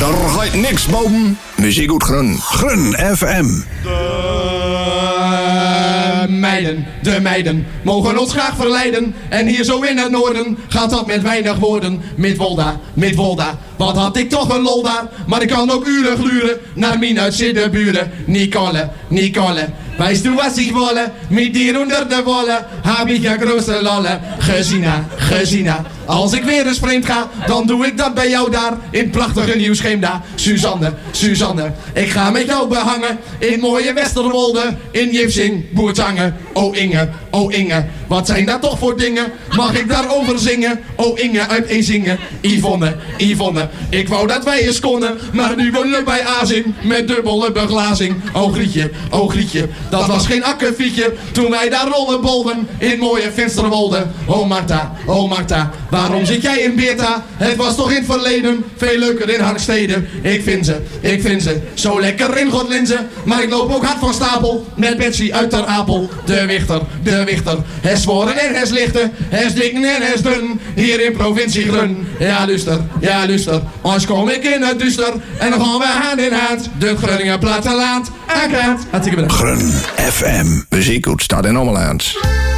Er gaat niks boven. Muziek uit Grun. Grun FM. De meiden mogen ons graag verleiden. En hier zo in het noorden gaat dat met weinig woorden. Met Wolda, wat had ik toch een lol daar. Maar ik kan ook uren gluren naar mijn uitzittenburen. Nicole, weißt du was ich wolle? Mit dir onder de wolle heb ik ja grote lalle. Gezina, als ik weer eens vreemd ga, dan doe ik dat bij jou daar in prachtige Nieuw-Scheemda. Suzanne, ik ga met jou behangen in mooie Westerwolde, in Jipsing, Boertangen. Oh Inge, wat zijn dat toch voor dingen? Mag ik daarover zingen? Oh Inge uit Ezingen. Yvonne, ik wou dat wij eens konden, maar nu wonen we bij Azin met dubbele beglazing. Oh Grietje, dat was geen akkefietje toen wij daar rollenbolden in mooie Vensterwolde. Oh Marta, waarom zit jij in Beerta? Het was toch in het verleden veel leuker in Harkstede. Ik vind ze zo lekker in Godlinze, maar ik loop ook hard van stapel met Betsy uit Ter Apel. De wichter, hes zworen en hes lichten, hes dikken en hes dun, hier in provincie Grun. Ja luister, als kom ik in het duister en dan gaan we hand in hand de Groningen platteland aankant. Hartstikke bedankt. Grun FM. Muziek uit Stad en Ommeland.